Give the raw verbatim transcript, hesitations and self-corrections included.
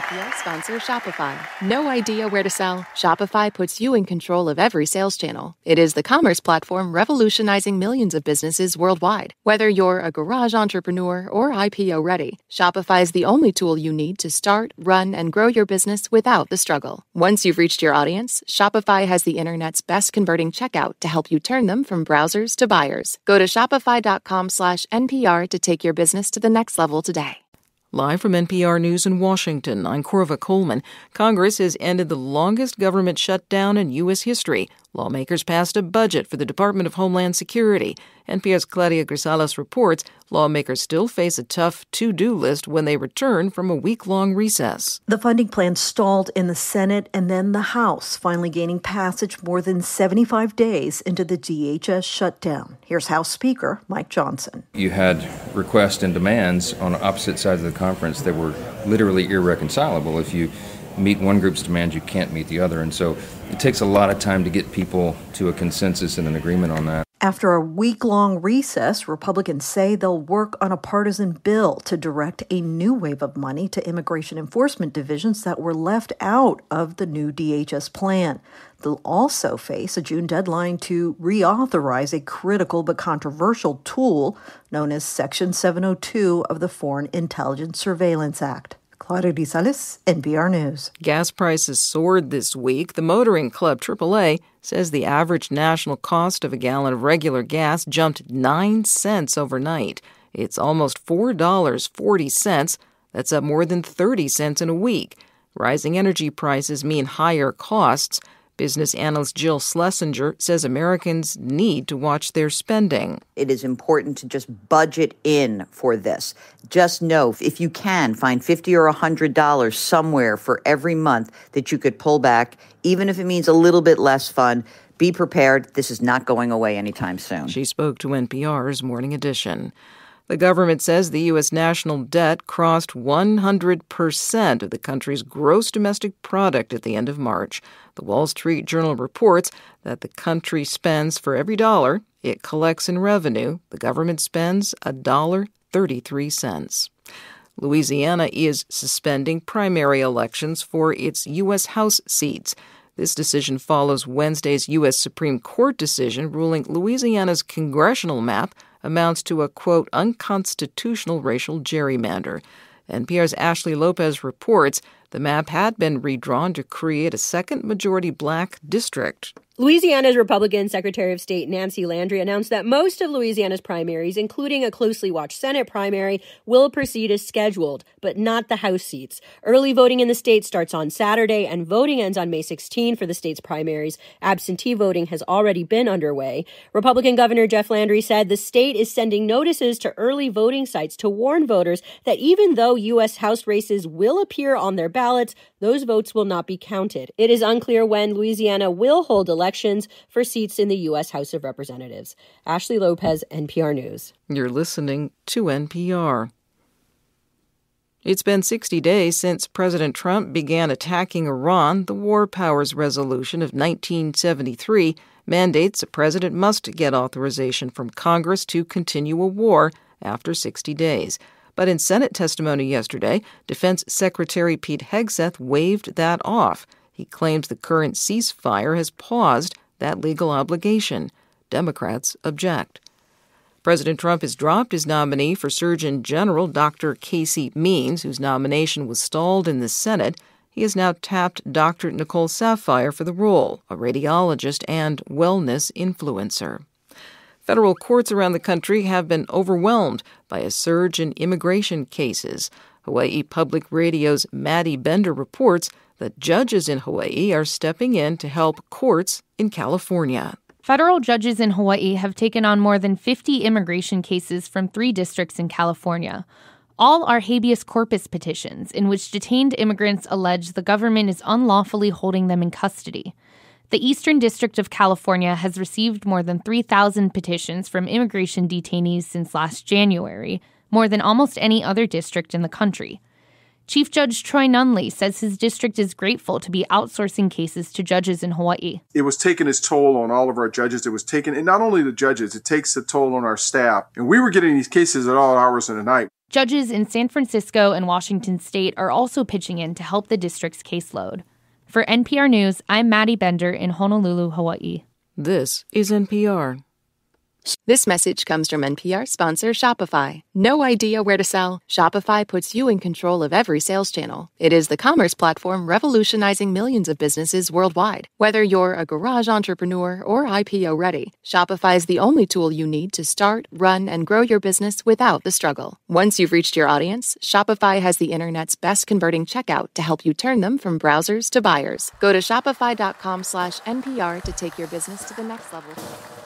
P S sponsor Shopify. No idea where to sell? Shopify puts you in control of every sales channel. It is the commerce platform revolutionizing millions of businesses worldwide. Whether you're a garage entrepreneur or I P O ready, Shopify is the only tool you need to start, run, and grow your business without the struggle. Once you've reached your audience, Shopify has the internet's best converting checkout to help you turn them from browsers to buyers. Go to shopify.com slash NPR to take your business to the next level today. Live from N P R News in Washington, I'm Corva Coleman. Congress has ended the longest government shutdown in U S history. Lawmakers passed a budget for the Department of Homeland Security. N P R's Claudia Grisales reports lawmakers still face a tough to-do list when they return from a week-long recess. The funding plan stalled in the Senate and then the House, finally gaining passage more than seventy-five days into the D H S shutdown. Here's House Speaker Mike Johnson. You had requests and demands on opposite sides of the conference that were literally irreconcilable. If you meet one group's demands, you can't meet the other. And so it takes a lot of time to get people to a consensus and an agreement on that. After a week-long recess, Republicans say they'll work on a partisan bill to direct a new wave of money to immigration enforcement divisions that were left out of the new D H S plan. They'll also face a June deadline to reauthorize a critical but controversial tool known as Section seven oh two of the Foreign Intelligence Surveillance Act. Claudia Grisales, N P R News. Gas prices soared this week. The motoring club triple A says the average national cost of a gallon of regular gas jumped nine cents overnight. It's almost four dollars and forty cents. That's up more than thirty cents in a week. Rising energy prices mean higher costs. Business analyst Jill Schlesinger says Americans need to watch their spending. It is important to just budget in for this. Just know if you can find fifty dollars or one hundred dollars somewhere for every month that you could pull back, even if it means a little bit less fun, be prepared. This is not going away anytime soon. She spoke to N P R's Morning Edition. The government says the U S national debt crossed one hundred percent of the country's gross domestic product at the end of March. The Wall Street Journal reports that the country spends for every dollar it collects in revenue. The government spends one dollar and thirty-three cents. Louisiana is suspending primary elections for its U S House seats. This decision follows Wednesday's U S Supreme Court decision ruling Louisiana's congressional map amounts to a, quote, unconstitutional racial gerrymander. N P R's Ashley Lopez reports the map had been redrawn to create a second majority black district. Louisiana's Republican Secretary of State Nancy Landry announced that most of Louisiana's primaries, including a closely watched Senate primary, will proceed as scheduled, but not the House seats. Early voting in the state starts on Saturday, and voting ends on May sixteenth for the state's primaries. Absentee voting has already been underway. Republican Governor Jeff Landry said the state is sending notices to early voting sites to warn voters that even though U S House races will appear on their ballots, those votes will not be counted. It is unclear when Louisiana will hold elections elections for seats in the U S House of Representatives. Ashley Lopez, N P R News. You're listening to N P R. It's been sixty days since President Trump began attacking Iran. The War Powers Resolution of nineteen seventy-three mandates a president must get authorization from Congress to continue a war after sixty days. But in Senate testimony yesterday, Defense Secretary Pete Hegseth waved that off. He claims the current ceasefire has paused that legal obligation. Democrats object. President Trump has dropped his nominee for Surgeon General Doctor Casey Means, whose nomination was stalled in the Senate. He has now tapped Doctor Nicole Saphier for the role, a radiologist and wellness influencer. Federal courts around the country have been overwhelmed by a surge in immigration cases. Hawaii Public Radio's Maddie Bender reports that judges in Hawaii are stepping in to help courts in California. Federal judges in Hawaii have taken on more than fifty immigration cases from three districts in California. All are habeas corpus petitions in which detained immigrants allege the government is unlawfully holding them in custody. The Eastern District of California has received more than three thousand petitions from immigration detainees since last January, more than almost any other district in the country. Chief Judge Troy Nunley says his district is grateful to be outsourcing cases to judges in Hawaii. It was taking its toll on all of our judges. It was taking, and not only the judges, it takes a toll on our staff. And we were getting these cases at all hours of the night. Judges in San Francisco and Washington state are also pitching in to help the district's caseload. For N P R News, I'm Maddie Bender in Honolulu, Hawaii. This is N P R. This message comes from N P R sponsor Shopify. No idea where to sell? Shopify puts you in control of every sales channel. It is the commerce platform revolutionizing millions of businesses worldwide. Whether you're a garage entrepreneur or I P O ready, Shopify is the only tool you need to start, run, and grow your business without the struggle. Once you've reached your audience, Shopify has the internet's best converting checkout to help you turn them from browsers to buyers. Go to shopify.com slash NPR to take your business to the next level.